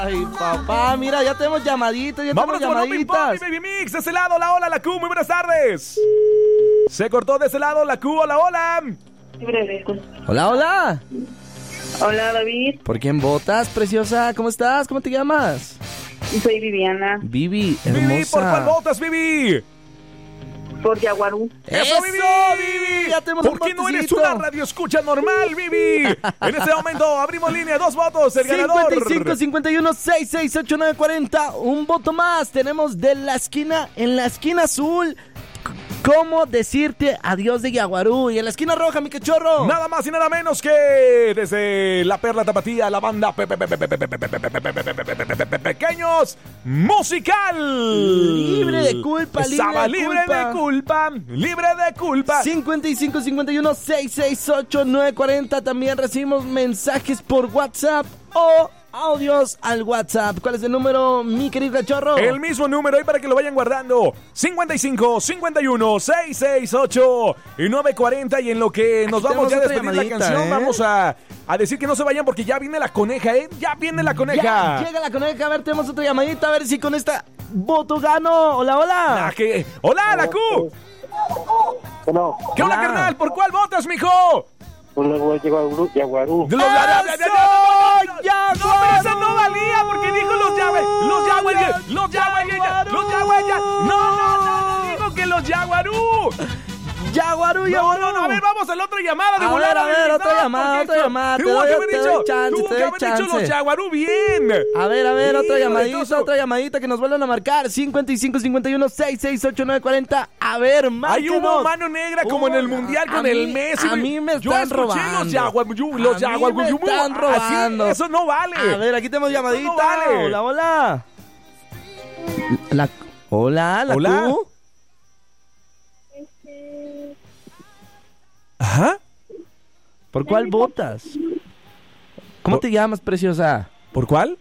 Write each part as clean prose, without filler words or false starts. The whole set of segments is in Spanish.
Ay, papá, mira, ya tenemos llamaditas, Vámonos con un Ping Pong, mi Baby Mix. De ese lado, hola, la Q, muy buenas tardes. Se cortó de ese lado, la Q, hola. Hola, hola. Hola, David. ¿Por quién votas, preciosa? ¿Cómo estás? ¿Cómo te llamas? Soy Viviana. Vivi, hermosa. Vivi, ¿por cuál votas, Vivi? Por Yaguarú. ¡Eso, Vivi! Ya tenemos ¿Por un qué no eres botecito? una radio escucha normal, Vivi? En este momento abrimos línea, 2 votos, el ganador. 55 51 66 89 40. Un voto más. Tenemos de la esquina, en la esquina azul. ¿Cómo decirte adiós de Yaguarú? Y en la esquina roja, mi cachorro. Nada más y nada menos que desde la Perla Tapatía, la banda Pequeños Musical. Libre de culpa, Estaba libre de culpa. 55 51 668 940. También recibimos mensajes por WhatsApp o audios al WhatsApp. ¿Cuál es el número, mi querido cachorro? El mismo número ahí para que lo vayan guardando. 55 51 668 y 940. Y en lo que nos Aquí vamos ya a tenemos despedir otra la canción, llamadita, vamos a decir que no se vayan porque ya viene la coneja, ¿eh? Ya viene la coneja. Ya llega la coneja. A ver, tenemos otra llamadita. A ver si con esta voto gano. Hola, hola. ¡Hola, la Q! Bueno, ¿Qué onda, Hola. carnal? ¿Por cuál votas, mijo? pues luego llegó Yaguarú. ¡Eso! ¡Yaguarú! No, pero esa no valía porque dijo los Yaguarú. No, dijo que los Yaguarú. Yaguarú. No, a ver, vamos a la otra llamada de volada. A ver, otra llamada. Te Tuvo que haber doy chance, dicho, te doy chance. los Yaguarú bien. A ver, otra Híjole, otra llamadita que nos vuelvan a marcar. 55 51 668 940. A ver, Ahí márquenos. hubo mano negra como en el mundial con el Messi. A mí me Yo están escuché robando. los Yaguarú. Me están robando. Eso no vale. A ver, aquí tenemos llamadita. no vale. Hola. Hola, la Hola. Q. Ajá. ¿Por cuál votas? ¿Cómo te llamas, preciosa? ¿Por cuál?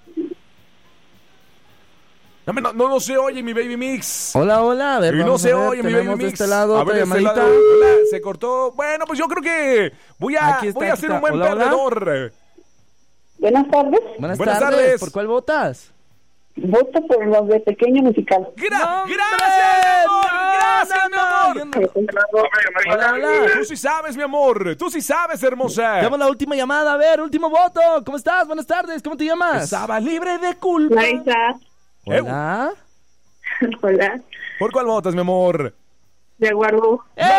No se oye mi Baby Mix. Hola. A ver, Y no vamos se a ver, oye mi tenemos Baby de Mix. este lado A otra ver, de este llamadita. lado. Hola, se cortó. Bueno, pues yo creo que voy a ser un buen Hola, hola. perdedor. Buenas tardes. Buenas Buenas tardes. tardes. ¿Por cuál votas? Voto por los de Pequeño Musical. Gracias, mi amor. Hola. Tú sí sabes, mi amor. Tú sí sabes, hermosa. Damos la última llamada. A ver, último voto. ¿Cómo estás? Buenas tardes. ¿Cómo te llamas? Estaba libre de culpa. Laisa. Hola. Hola. ¿Por cuál votas, mi amor? Yaguarú. ¡Eso!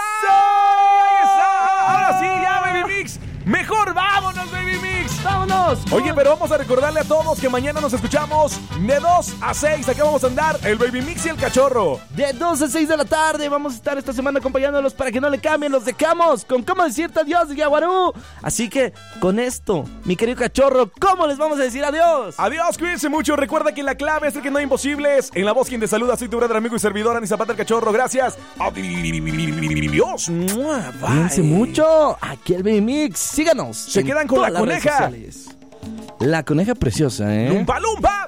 Ahora sí, ya, Baby Mix. Mejor vámonos, Baby Mix. ¡Vámonos! Oye, pero vamos a recordarle a todos que mañana nos escuchamos de 2 a 6. Acá vamos a andar el Baby Mix y el cachorro. De 2 a 6 de la tarde vamos a estar esta semana acompañándolos para que no le cambien. Los dejamos con cómo decirte adiós de Yaguarú. Así que con esto, mi querido cachorro, ¿cómo les vamos a decir adiós? Adiós, cuídense mucho. Recuerda que la clave es el que no hay imposibles. En la voz quien te saluda, soy tu brother, amigo y servidor, Ani Zapata el cachorro. Gracias. Adiós. Cuídense mucho. Aquí el Baby Mix. Síganos. Se en quedan con la todas las redes coneja. sociales. La coneja preciosa, ¿eh? ¡Lumpa, lumpa!